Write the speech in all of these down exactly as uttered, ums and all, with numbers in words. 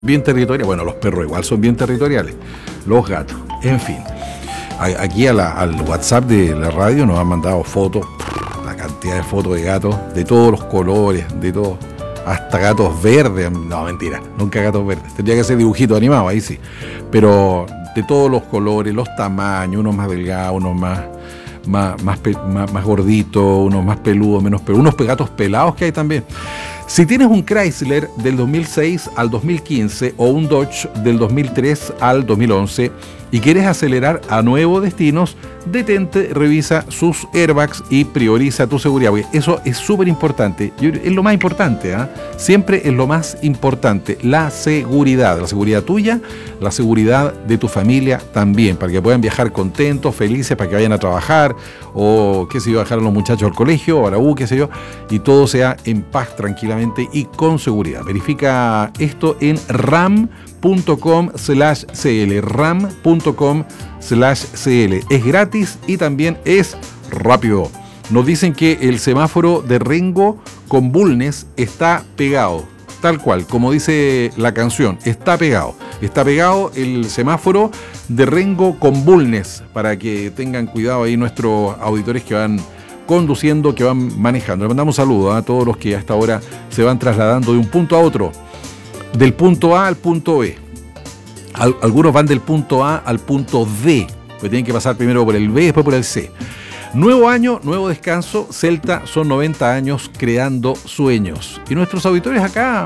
Bien territoriales, bueno, los perros igual son bien territoriales, los gatos, en fin. Aquí a la, al WhatsApp de la radio nos han mandado fotos, la cantidad de fotos de gatos, de todos los colores, de todos, hasta gatos verdes, no, mentira, nunca gatos verdes, tendría que ser dibujito animado, ahí sí, pero de todos los colores, los tamaños, unos más delgados, unos más, más, más, más, más gorditos, unos más peludos, menos peludos, unos gatos pelados que hay también. Si tienes un Chrysler del dos mil seis al dos mil quince o un Dodge del dos mil tres al dos mil once y quieres acelerar a nuevos destinos, detente, revisa sus airbags y prioriza tu seguridad. Porque eso es súper importante. Es lo más importante, ¿eh? Siempre es lo más importante. La seguridad. La seguridad tuya, la seguridad de tu familia también. Para que puedan viajar contentos, felices, para que vayan a trabajar o, qué sé yo, dejar a los muchachos al colegio o a la U, qué sé yo. Y todo sea en paz, tranquilamente y con seguridad. Verifica esto en ram punto com slash cl, ram punto com slash cl. Es gratis y también es rápido. Nos dicen que el semáforo de Rengo con Bulnes está pegado, tal cual, como dice la canción, está pegado. Está pegado el semáforo de Rengo con Bulnes, para que tengan cuidado ahí nuestros auditores que van conduciendo, que van manejando. Le mandamos un saludo a todos los que hasta ahora se van trasladando de un punto a otro, del punto A al punto B. Al, algunos van del punto A al punto D, pues tienen que pasar primero por el B y después por el C. Nuevo año, nuevo descanso. Celta son noventa años creando sueños. Y nuestros auditores acá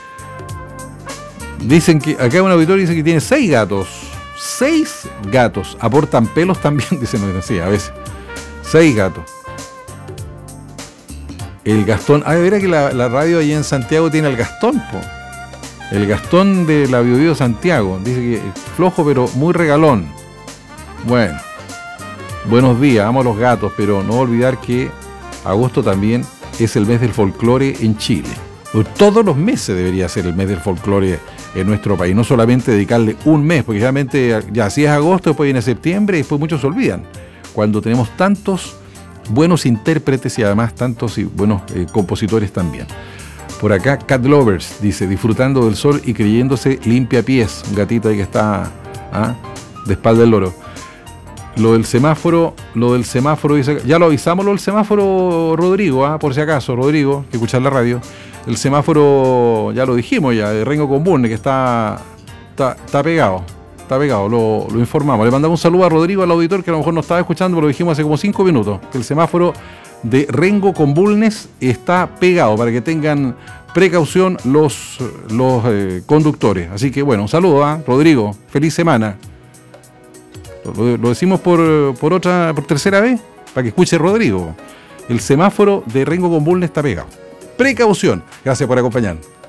dicen que, acá un auditor dice que tiene seis gatos. Seis gatos. Aportan pelos también, dicen, sí, a veces. Seis gatos. El Gastón, ah, verá que la, la radio allá en Santiago tiene el Gastón, po. El Gastón de la Bio Bio Santiago. Dice que flojo pero muy regalón. Bueno, buenos días, amo a los gatos, pero no olvidar que agosto también es el mes del folclore en Chile. Todos los meses debería ser el mes del folclore en nuestro país, no solamente dedicarle un mes, porque realmente ya si es agosto, después viene septiembre y después muchos se olvidan. Cuando tenemos tantos buenos intérpretes y además tantos y buenos eh, compositores también. Por acá, Cat Lovers dice, disfrutando del sol y creyéndose limpia pies. Un gatito ahí que está ¿ah? de espalda del loro. Lo del semáforo, lo del semáforo, dice, ya lo avisamos lo del semáforo, Rodrigo, ¿ah? por si acaso, Rodrigo, que escuchar la radio. El semáforo, ya lo dijimos ya, de Rengo con Bulnes, que está, está, está pegado. Está pegado, lo, lo informamos. Le mandamos un saludo a Rodrigo, al auditor, que a lo mejor no estaba escuchando, pero lo dijimos hace como cinco minutos, que el semáforo de Rengo con Bulnes está pegado, para que tengan precaución los, los eh, conductores. Así que bueno, un saludo a ¿eh? Rodrigo, feliz semana. Lo, lo decimos por, por otra, por tercera vez, para que escuche Rodrigo. El semáforo de Rengo con Bulnes está pegado. Precaución. Gracias por acompañarnos.